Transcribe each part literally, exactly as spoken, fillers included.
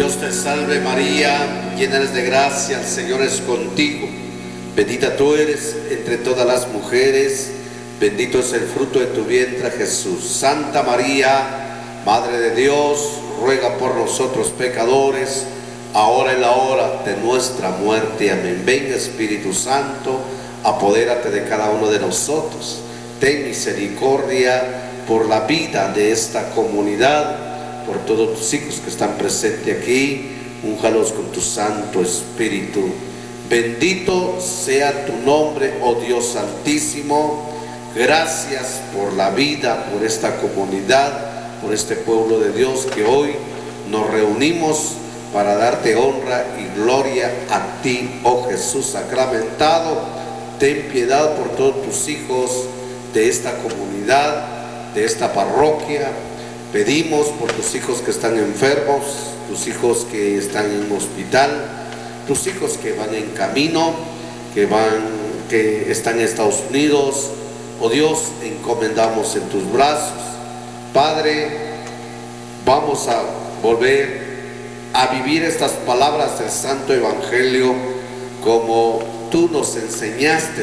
Dios te salve María, llena eres de gracia, el Señor es contigo. Bendita tú eres entre todas las mujeres, bendito es el fruto de tu vientre Jesús. Santa María, Madre de Dios, ruega por nosotros pecadores, ahora y la hora de nuestra muerte. Amén. Ven Espíritu Santo, apodérate de cada uno de nosotros. Ten misericordia por la vida de esta comunidad, por todos tus hijos que están presentes aquí. Únjalos con tu Santo Espíritu. Bendito sea tu nombre, oh Dios Santísimo. Gracias por la vida, por esta comunidad, por este pueblo de Dios que hoy nos reunimos para darte honra y gloria a ti, oh Jesús sacramentado. Ten piedad por todos tus hijos de esta comunidad, de esta parroquia. Pedimos por tus hijos que están enfermos, tus hijos que están en hospital, tus hijos que van en camino, que van, que están en Estados Unidos. Oh Dios, encomendamos en tus brazos. Padre, vamos a volver a vivir estas palabras del Santo Evangelio como tú nos enseñaste,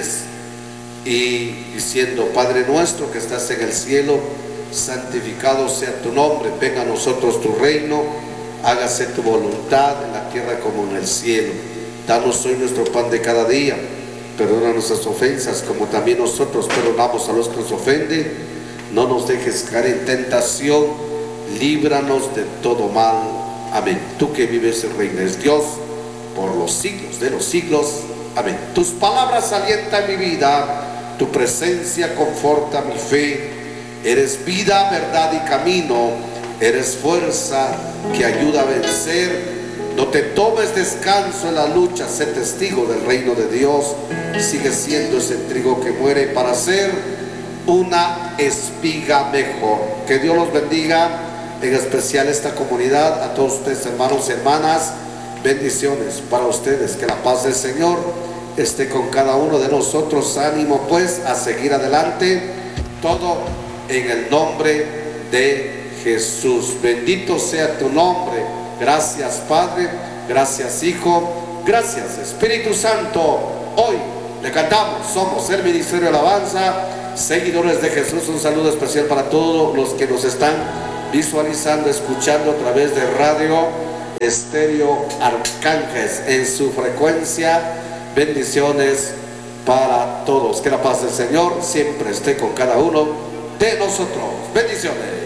y diciendo: Padre nuestro que estás en el cielo, santificado sea tu nombre, venga a nosotros tu reino, hágase tu voluntad en la tierra como en el cielo. Danos hoy nuestro pan de cada día, perdona nuestras ofensas como también nosotros perdonamos a los que nos ofenden. No nos dejes caer en tentación, líbranos de todo mal. Amén. Tú que vives y reinas, Dios, por los siglos de los siglos. Amén. Tus palabras alientan mi vida, tu presencia conforta mi fe. Eres vida, verdad y camino, eres fuerza que ayuda a vencer. No te tomes descanso en la lucha, sé testigo del reino de Dios. Sigue siendo ese trigo que muere para ser una espiga mejor. Que Dios los bendiga, en especial esta comunidad, a todos ustedes hermanos y hermanas. Bendiciones para ustedes, que la paz del Señor esté con cada uno de nosotros. Ánimo pues a seguir adelante, todo en el nombre de Jesús. Bendito sea tu nombre. Gracias Padre, gracias Hijo, gracias Espíritu Santo. Hoy le cantamos, somos el Ministerio de Alabanza, seguidores de Jesús. Un saludo especial para todos los que nos están visualizando, escuchando a través de Radio Estéreo Arcángel en su frecuencia. Bendiciones para todos. Que la paz del Señor siempre esté con cada uno de nosotros. Bendiciones.